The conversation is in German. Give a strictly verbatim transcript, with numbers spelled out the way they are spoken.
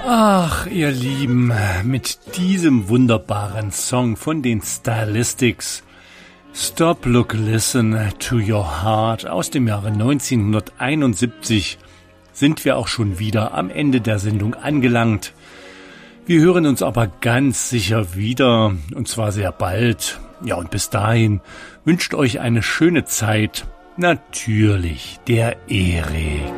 Ach, ihr Lieben, mit diesem wunderbaren Song von den Stylistics, Stop, Look, Listen to Your Heart aus dem Jahre neunzehnhunderteinundsiebzig, sind wir auch schon wieder am Ende der Sendung angelangt. Wir hören uns aber ganz sicher wieder, und zwar sehr bald. Ja, und bis dahin wünscht euch eine schöne Zeit. Natürlich, der Erik.